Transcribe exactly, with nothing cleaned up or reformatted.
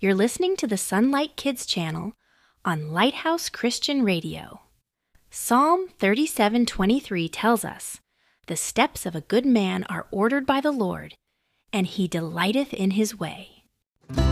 You're listening to the Sunlight Kids channel on Lighthouse Christian Radio. Psalm thirty-seven twenty-three tells us, "The steps of a good man are ordered by the Lord, and he delighteth in his way."